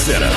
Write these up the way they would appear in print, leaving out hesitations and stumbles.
Center.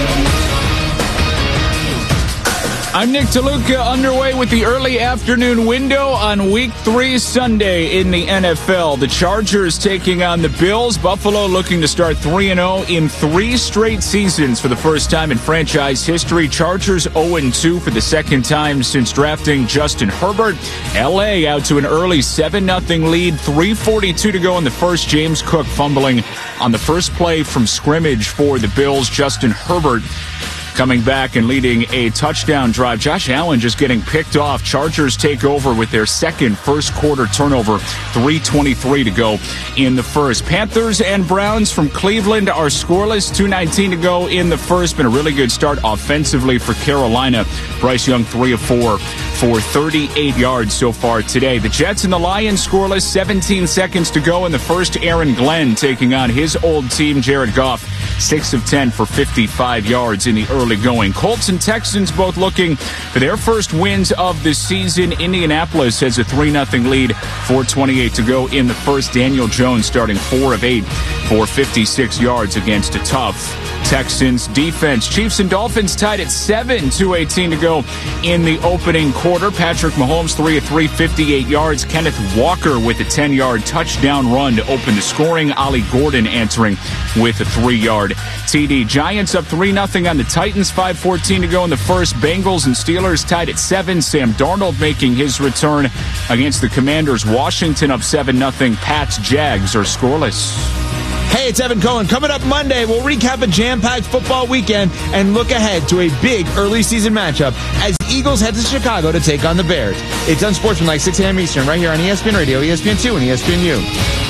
I'm Nick DeLuca, underway with the early afternoon window on Week 3 Sunday in the NFL. The Chargers taking on the Bills. Buffalo looking to start 3-0 in 3 straight seasons for the first time in franchise history. Chargers 0-2 for the second time since drafting Justin Herbert. L.A. out to an early 7-0 lead. 3:42 to go in the first. James Cook fumbling on the first play from scrimmage for the Bills. Justin Herbert coming back and leading a touchdown drive. Josh Allen just getting picked off. Chargers take over with their second first-quarter turnover. 3:23 to go in the first. Panthers and Browns from Cleveland are scoreless. 2:19 to go in the first. Been a really good start offensively for Carolina. Bryce Young 3 of 4 for 38 yards so far today. The Jets and the Lions scoreless. 17 seconds to go in the first. Aaron Glenn taking on his old team, Jared Goff. 6 of 10 for 55 yards in the early going. Colts and Texans both looking for their first wins of the season. Indianapolis has a 3-0 lead. 4:28 to go in the first. Daniel Jones starting 4 of 8 for 56 yards against a tough Texans defense. Chiefs and Dolphins tied at 7, 2:18 to go in the opening quarter. Patrick Mahomes 3 of 3, 58 yards. Kenneth Walker with a 10-yard touchdown run to open the scoring. Ollie Gordon answering with a 3-yard TD. Giants up 3-0 on the Titans. 5:14 to go in the first. Bengals and Steelers tied at 7. Sam Darnold making his return against the Commanders. Washington up 7-0. Pats Jags are scoreless. Hey, it's Evan Cohen. Coming up Monday, we'll recap a jam-packed football weekend and look ahead to a big early season matchup as Eagles head to Chicago to take on the Bears. It's Unsportsmanlike, 6 a.m. Eastern, right here on ESPN Radio, ESPN2, and ESPNU.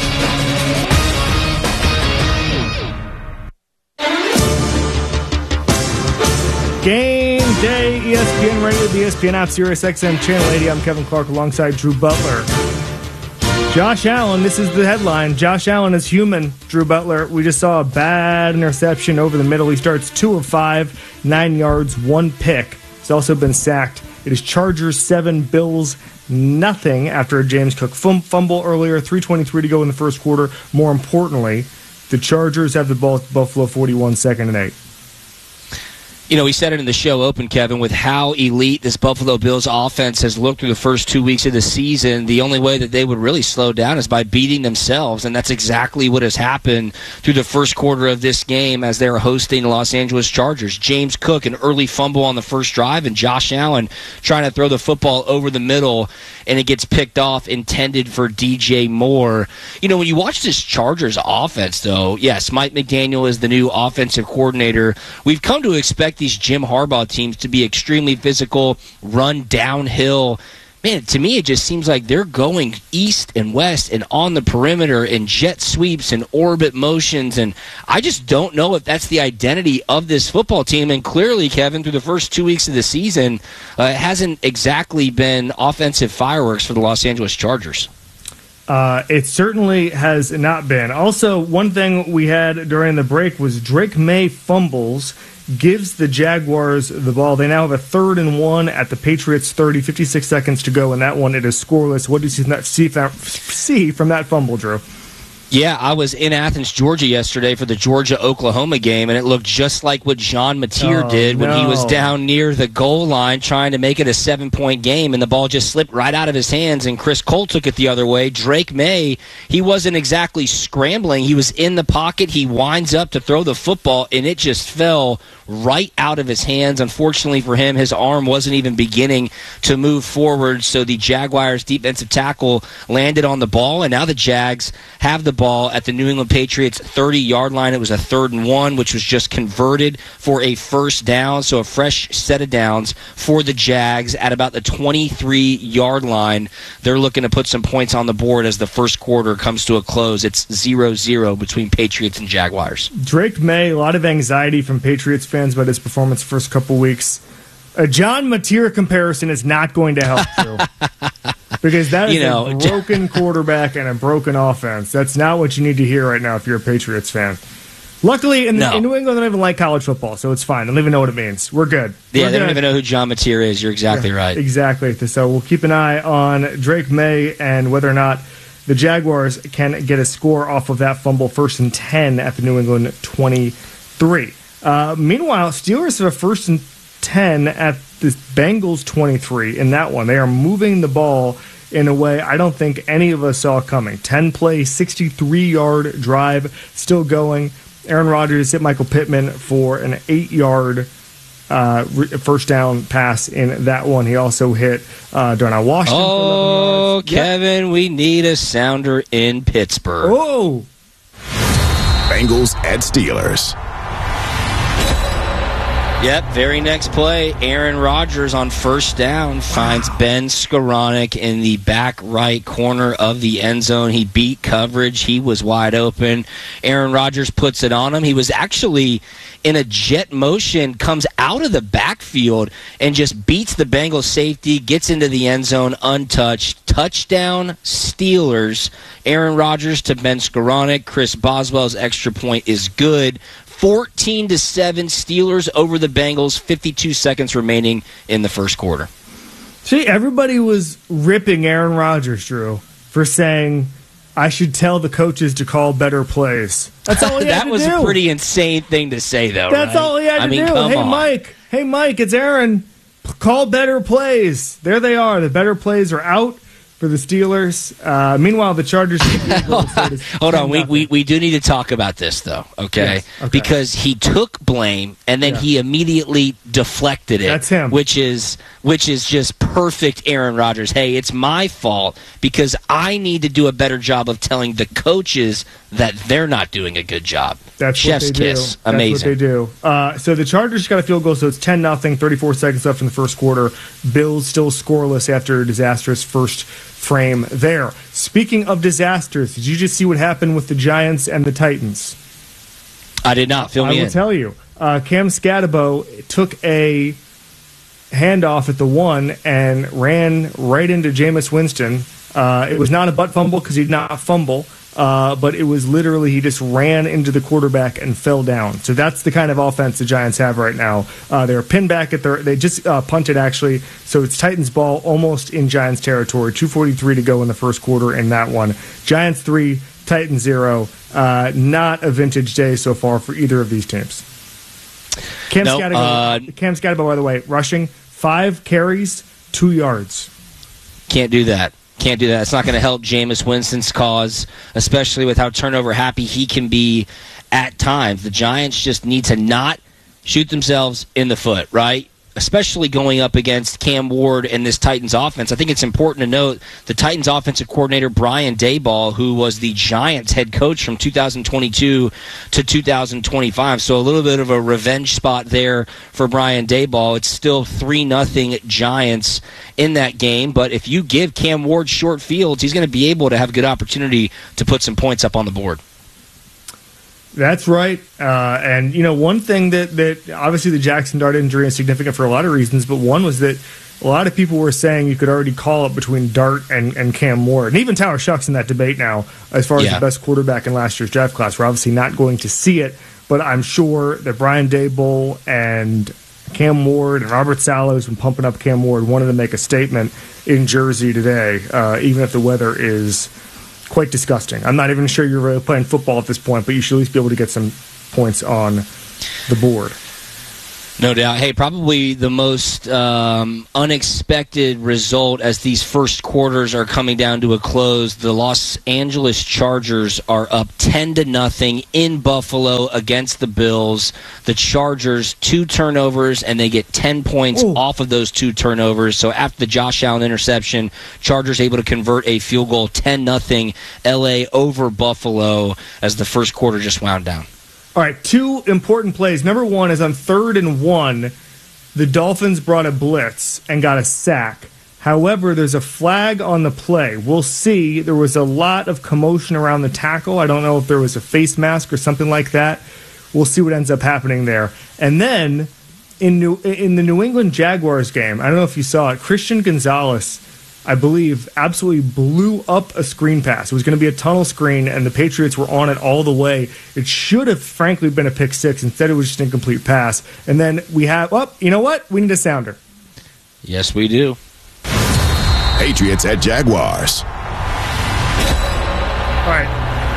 Game day, ESPN Radio, the ESPN app, Sirius XM Channel 80. I'm Kevin Clark alongside Drew Butler. Josh Allen, this is the headline. Josh Allen is human, Drew Butler. We just saw a bad interception over the middle. He starts 2 of 5, 9 yards, 1 pick. He's also been sacked. It is Chargers 7, Bills nothing after a James Cook fumble earlier. 3:23 to go in the first quarter. More importantly, the Chargers have the ball at Buffalo 41, 2nd and 8. You know, we said it in the show open, Kevin, with how elite this Buffalo Bills offense has looked through the first 2 weeks of the season. The only way that they would really slow down is by beating themselves, and that's exactly what has happened through the first quarter of this game as they're hosting the Los Angeles Chargers. James Cook, an early fumble on the first drive, and Josh Allen trying to throw the football over the middle, and it gets picked off, intended for DJ Moore. You know, when you watch this Chargers offense, though, yes, Mike McDaniel is the new offensive coordinator. We've come to expect these Jim Harbaugh teams to be extremely physical, run downhill. Man, to me, it just seems like they're going east and west and on the perimeter and jet sweeps and orbit motions, and I just don't know if that's the identity of this football team. And clearly, Kevin, through the first 2 weeks of the season, it hasn't exactly been offensive fireworks for the Los Angeles Chargers. It certainly has not been. Also, one thing we had during the break was Drake May fumbles, gives the Jaguars the ball. They now have a 3rd and 1 at the Patriots 30, 56 seconds to go in that one. It is scoreless. What did you see from that fumble, Drew? Yeah, I was in Athens, Georgia yesterday for the Georgia-Oklahoma game, and it looked just like what John Mateer did when he was down near the goal line trying to make it a 7-point game, and the ball just slipped right out of his hands, and Chris Cole took it the other way. Drake May, he wasn't exactly scrambling. He was in the pocket. He winds up to throw the football, and it just fell right out of his hands. Unfortunately for him, his arm wasn't even beginning to move forward, so the Jaguars' defensive tackle landed on the ball, and now the Jags have the ball at the New England Patriots 30-yard line. It was a 3rd and 1, which was just converted for a first down, so a fresh set of downs for the Jags at about the 23-yard line. They're looking to put some points on the board as the first quarter comes to a close. It's 0-0 between Patriots and Jaguars. Drake May, a lot of anxiety from Patriots fans about his performance the first couple weeks. A John Mateer comparison is not going to help, Drew. Because that is a broken quarterback and a broken offense. That's not what you need to hear right now if you're a Patriots fan. Luckily, in New England, they don't even like college football, so it's fine. They don't even know what it means. We're good. They don't even know who John Mateer is. You're exactly right. Exactly. So we'll keep an eye on Drake May and whether or not the Jaguars can get a score off of that fumble. 1st and 10 at the New England 23. Meanwhile, Steelers have a 1st and 10 at the Bengals 23 in that one. They are moving the ball in a way I don't think any of us saw coming. 10-play, 63-yard drive still going. Aaron Rodgers hit Michael Pittman for an 8-yard first down pass in that one. He also hit Darnell Washington. Oh, Kevin, yep. We need a sounder in Pittsburgh. Oh! Bengals at Steelers. Yep, very next play, Aaron Rodgers on first down finds Ben Skowronek in the back right corner of the end zone. He beat coverage. He was wide open. Aaron Rodgers puts it on him. He was actually in a jet motion, comes out of the backfield and just beats the Bengals safety, gets into the end zone untouched. Touchdown, Steelers. Aaron Rodgers to Ben Skowronek. Chris Boswell's extra point is good. 14-7 Steelers over the Bengals, 52 seconds remaining in the first quarter. See, everybody was ripping Aaron Rodgers, Drew, for saying, I should tell the coaches to call better plays. That's all he had to do. That was a pretty insane thing to say, though, That's right? all he had to do. Come on. Hey, Mike, it's Aaron. Call better plays. There they are. The better plays are out for the Steelers. Meanwhile, the Chargers... Hold on. We do need to talk about this, though, okay? Yes. Okay. Because he took blame, and then he immediately deflected it. That's him. Which is just perfect Aaron Rodgers. Hey, it's my fault because I need to do a better job of telling the coaches that they're not doing a good job. That's Chef's what they kiss. do. Amazing. That's what they do. So the Chargers got a field goal, so it's 10-0, 34 seconds left in the first quarter. Bills still scoreless after a disastrous first frame there. Speaking of disasters, did you just see what happened with the Giants and the Titans? I did not. Fill me in. I will tell you. Cam Scatabo took a handoff at the 1 and ran right into Jameis Winston. It was not a butt fumble because he did not fumble. But it was literally he just ran into the quarterback and fell down. So that's the kind of offense the Giants have right now. They're pinned back at they just punted actually. So it's Titans ball almost in Giants territory. 2:43 to go in the first quarter in that one. Giants 3, Titans 0. Not a vintage day so far for either of these teams. Cam Scatabo, by the way, rushing 5 carries, 2 yards. Can't do that. Can't do that. It's not going to help Jameis Winston's cause, especially with how turnover happy he can be at times. The Giants just need to not shoot themselves in the foot, right? Especially going up against Cam Ward and this Titans offense. I think it's important to note the Titans offensive coordinator, Brian Daboll, who was the Giants head coach from 2022 to 2025. So a little bit of a revenge spot there for Brian Daboll. It's still 3-0 Giants in that game. But if you give Cam Ward short fields, he's going to be able to have a good opportunity to put some points up on the board. That's right. And, one thing that obviously the Jackson Dart injury is significant for a lot of reasons, but one was that a lot of people were saying you could already call it between Dart and Cam Ward. And even Tyler Shuck's in that debate now as far as the best quarterback in last year's draft class. We're obviously not going to see it, but I'm sure that Brian Daboll and Cam Ward and Robert Saleh, who's been pumping up Cam Ward, wanted to make a statement in Jersey today, even if the weather is quite disgusting. I'm not even sure you're really playing football at this point, but you should at least be able to get some points on the board. No doubt. Hey, probably the most unexpected result as these first quarters are coming down to a close. The Los Angeles Chargers are up 10-0 in Buffalo against the Bills. The Chargers, 2 turnovers, and they get 10 points off of those 2 turnovers. So after the Josh Allen interception, Chargers able to convert a field goal, 10-0 LA over Buffalo as the first quarter just wound down. All right, 2 important plays. Number 1 is on 3rd and 1. The Dolphins brought a blitz and got a sack. However, there's a flag on the play. We'll see. There was a lot of commotion around the tackle. I don't know if there was a face mask or something like that. We'll see what ends up happening there. And then in the New England Jaguars game, I don't know if you saw it, Christian Gonzalez, I believe, absolutely blew up a screen pass. It was going to be a tunnel screen, and the Patriots were on it all the way. It should have, frankly, been a pick six. Instead, it was just an incomplete pass. And then we have, you know what? We need a sounder. Yes, we do. Patriots at Jaguars. All right.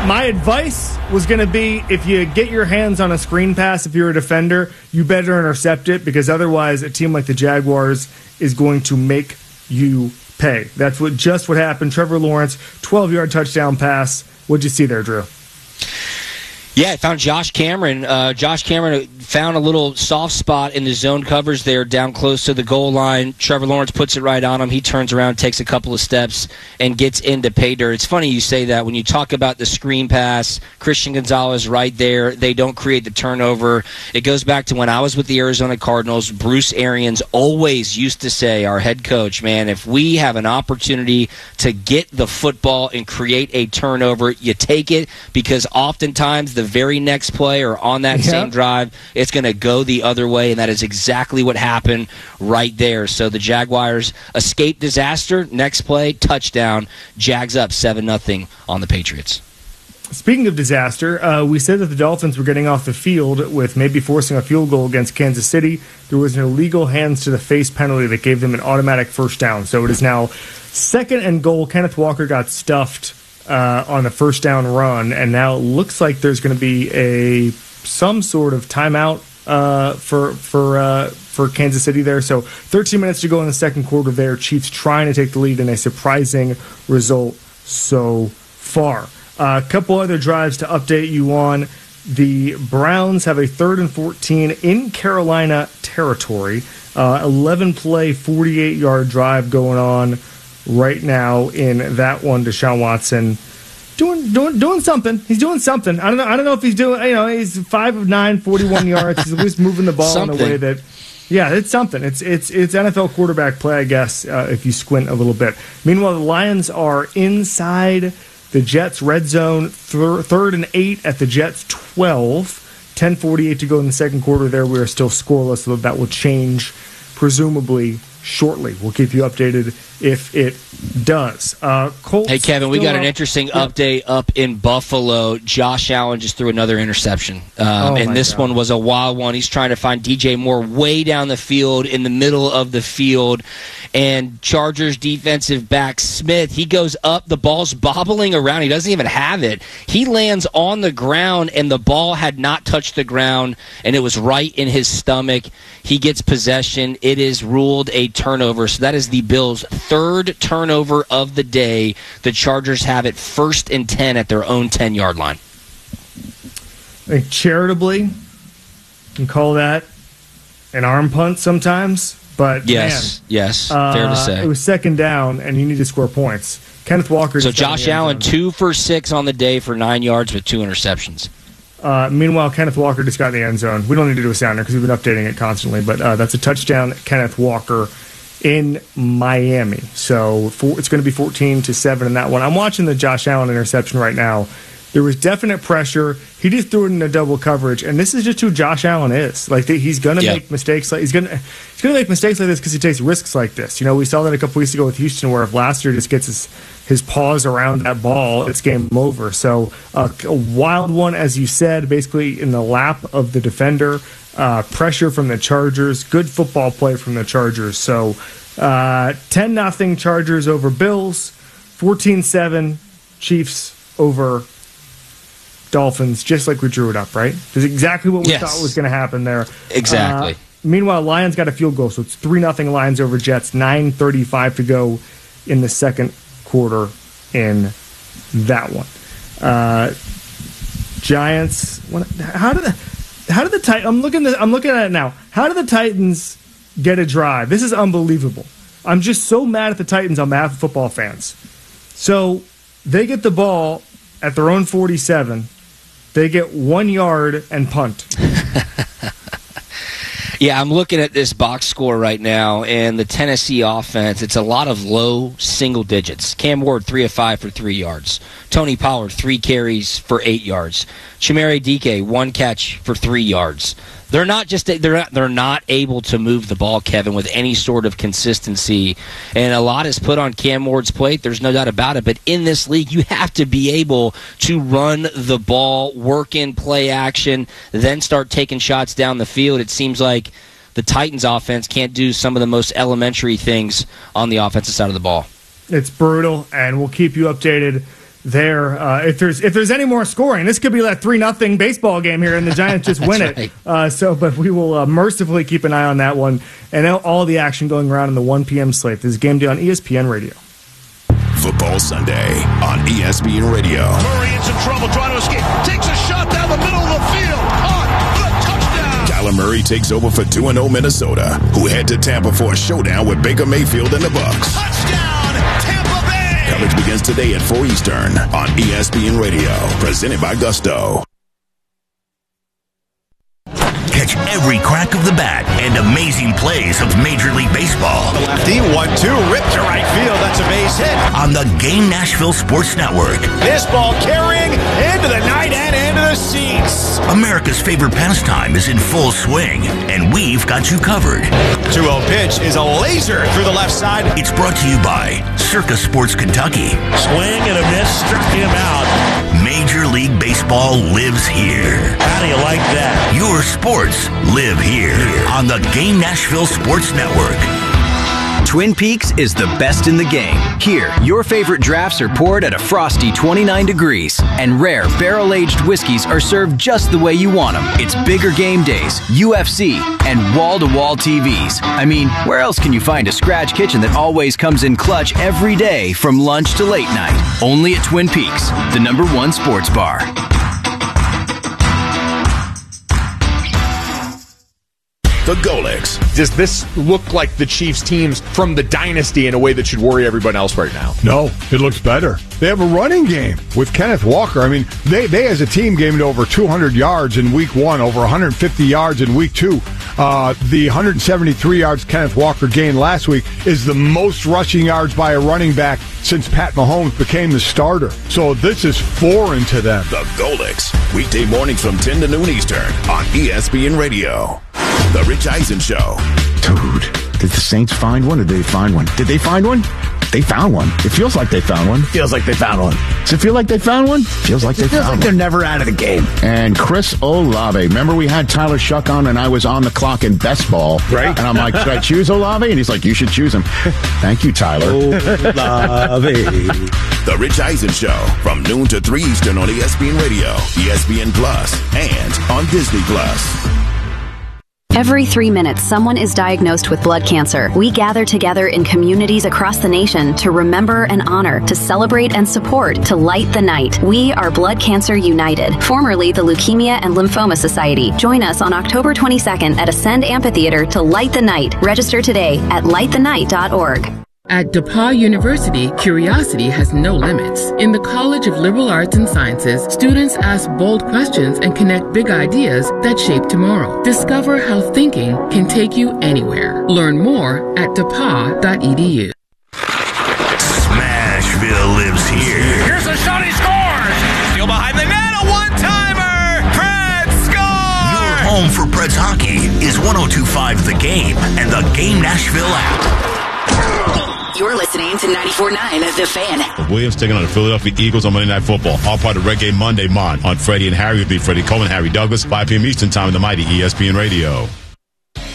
My advice was going to be, if you get your hands on a screen pass, if you're a defender, you better intercept it, because otherwise a team like the Jaguars is going to make you pay. That's what happened. Trevor Lawrence, 12-yard touchdown pass. What'd you see there, Drew? Yeah, I found Josh Cameron. Josh Cameron found a little soft spot in the zone covers there down close to the goal line. Trevor Lawrence puts it right on him. He turns around, takes a couple of steps, and gets into pay dirt. It's funny you say that. When you talk about the screen pass, Christian Gonzalez right there, they don't create the turnover. It goes back to when I was with the Arizona Cardinals. Bruce Arians always used to say, our head coach, man, if we have an opportunity to get the football and create a turnover, you take it, because oftentimes the very next play or on that same drive, it's going to go the other way, and that is exactly what happened right there. So the Jaguars escape disaster. Next play, touchdown. Jags up 7-0 on the Patriots. Speaking of disaster, we said that the Dolphins were getting off the field with maybe forcing a field goal against Kansas City. There was an illegal hands-to-the-face penalty that gave them an automatic first down. So it is now 2nd and goal. Kenneth Walker got stuffed on the first down run, and now it looks like there's going to be some sort of timeout for Kansas City there. So 13 minutes to go in the second quarter there. Chiefs trying to take the lead in a surprising result so far. A couple other drives to update you on. The Browns have a 3rd and 14 in Carolina territory. 11-play, 48-yard drive going on right now in that one. Deshaun Watson doing something. He's doing something. I don't know if he's doing. He's 5 of 9, 41 yards. He's at least moving the ball in a way that. Yeah, it's something. It's NFL quarterback play, I guess, if you squint a little bit. Meanwhile, the Lions are inside the Jets' red zone, 3rd and 8 at the Jets' 12. 10:48 to go in the second quarter there. We are still scoreless, so that will change, presumably, shortly. We'll keep you updated if it does. Colts, hey, Kevin, we got an interesting update up in Buffalo. Josh Allen just threw another interception. And this one was a wild one. He's trying to find DJ Moore way down the field, in the middle of the field. And Chargers defensive back Smith, he goes up. The ball's bobbling around. He doesn't even have it. He lands on the ground, and the ball had not touched the ground, and it was right in his stomach. He gets possession. It is ruled a turnover. So that is the Bills' 3rd turnover of the day. The Chargers have it 1st and 10 at their own 10-yard line. I think charitably, you can call that an arm punt sometimes. But yes, fair to say. It was 2nd down, and you need to score points. Kenneth Walker. So Josh Allen, 2 for 6 on the day for 9 yards with 2 interceptions. Meanwhile, Kenneth Walker just got in the end zone. We don't need to do a sounder because we've been updating it constantly, but that's a touchdown, Kenneth Walker in Miami. So it's going to be 14-7 in that one. I'm watching the Josh Allen interception right now. There was definite pressure. He just threw it in a double coverage, and this is just who Josh Allen is. Like he's going to make mistakes. He's going to make mistakes like this because he takes risks like this. We saw that a couple weeks ago with Houston, where if Lassiter just gets his paws around that ball, it's game over. So a wild one, as you said, basically in the lap of the defender. Pressure from the Chargers. Good football play from the Chargers. So 10-0 Chargers over Bills. 14-7 Chiefs over Dolphins, just like we drew it up, right? That's exactly what we thought was going to happen there. Exactly. Meanwhile, Lions got a field goal, so it's 3-0 Lions over Jets. 9:35 to go in the second quarter in that one. Giants. How did the Titans? I'm looking at it now. How did the Titans get a drive? This is unbelievable. I'm just so mad at the Titans on behalf of football fans. So they get the ball at their own 47. They get 1 yard and punt. Yeah, I'm looking at this box score right now, and the Tennessee offense, it's a lot of low single digits. Cam Ward, 3 of 5 for 3 yards. Tony Pollard, 3 carries for 8 yards. Chimere Dike, 1 catch for 3 yards. They're not able to move the ball, Kevin, with any sort of consistency. And a lot is put on Cam Ward's plate. There's no doubt about it. But in this league, you have to be able to run the ball, work in play action, then start taking shots down the field. It seems like the Titans offense can't do some of the most elementary things on the offensive side of the ball. It's brutal, and we'll keep you updated there. If there's any more scoring, this could be that 3-0 baseball game here, and the Giants just win it. Right. But we will mercifully keep an eye on that one and all the action going around in the 1 p.m. slate. This is Game Day on ESPN Radio. Football Sunday on ESPN Radio. Murray in some trouble trying to escape. Takes a shot down the middle of the field. Touchdown! Kyler Murray takes over for 2-0 Minnesota, who head to Tampa for a showdown with Baker Mayfield and the Bucs. Touchdown, Tampa Bay! Coverage begins today at 4 Eastern on ESPN Radio, presented by Gusto. Catch every crack of the bat and amazing plays of Major League Baseball. The lefty, 1-2, ripped to right field. That's a base hit. On the Game Nashville Sports Network. This ball carrying into the night and into the seats. America's favorite pastime is in full swing, and we've got you covered. 2-0 pitch is a laser through the left side. It's brought to you by Circa Sports Kentucky. Swing and a miss, struck him out. Major League Baseball lives here. How do you like that? Your sports live here on the Game Nashville Sports Network. Twin Peaks is the best in the game. Here, your favorite drafts are poured at a frosty 29 degrees, and rare barrel-aged whiskeys are served just the way you want them. It's bigger game days, UFC, and wall-to-wall TVs. I mean, where else can you find a scratch kitchen that always comes in clutch every day from lunch to late night? Only at Twin Peaks, the #1 sports bar. The Golics. Does this look like the Chiefs teams from the dynasty in a way that should worry everyone else right now? No, it looks better. They have a running game with Kenneth Walker. I mean, they as a team gained over 200 yards in week 1, over 150 yards in week 2. The 173 yards Kenneth Walker gained last week is the most rushing yards by a running back since Pat Mahomes became the starter. So this is foreign to them. The Golics. Weekday mornings from 10 to noon Eastern on ESPN Radio. The Rich Eisen Show. Dude, did the Saints find one or did they find one? Did they find one? They found one. It feels like they found one. Feels like they found one. Does it feel like they found one? Feels like they found one. They're never out of the game. And Chris Olave. Remember we had Tyler Shuck on and I was on the clock in best ball. Right. And I'm like, should I choose Olave? And he's like, you should choose him. Thank you, Tyler. Olave. The Rich Eisen Show from noon to 3 Eastern on ESPN Radio, ESPN Plus, and on Disney Plus. Every 3 minutes, someone is diagnosed with blood cancer. We gather together in communities across the nation to remember and honor, to celebrate and support, to light the night. We are Blood Cancer United, formerly the Leukemia and Lymphoma Society. Join us on October 22nd at Ascend Amphitheater to light the night. Register today at lightthenight.org. At DePauw University, curiosity has no limits. In the College of Liberal Arts and Sciences, students ask bold questions and connect big ideas that shape tomorrow. Discover how thinking can take you anywhere. Learn more at depaw.edu. Smashville lives here. Here's a shot, he scores! Steal behind the net, a one-timer! Preds score! Your home for Preds hockey is 102.5 The Game and the Game Nashville app. You're listening to 94.9 The Fan. The Williams taking on the Philadelphia Eagles on Monday Night Football. All part of Red Game Monday on Freddie and Harry will be Freddie Coleman, Harry Douglas, 5 p.m. Eastern Time in the mighty ESPN Radio.